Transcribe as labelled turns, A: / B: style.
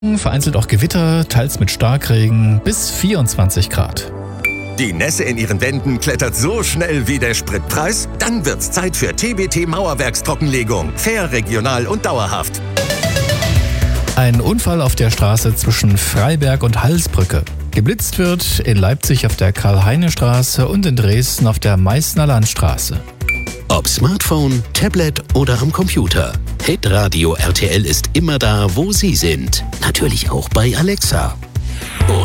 A: Vereinzelt auch Gewitter, teils mit Starkregen, bis 24 Grad.
B: Die Nässe in Ihren Wänden klettert so schnell wie der Spritpreis? Dann wird's Zeit für TBT Mauerwerkstrockenlegung. Fair, regional und dauerhaft.
A: Ein Unfall auf der Straße zwischen Freiberg und Halsbrücke. Geblitzt wird in Leipzig auf der Karl-Heine-Straße und in Dresden auf der Meißner Landstraße.
C: Ob Smartphone, Tablet oder am Computer. Hitradio RTL ist immer da, wo Sie sind. Natürlich auch bei Alexa.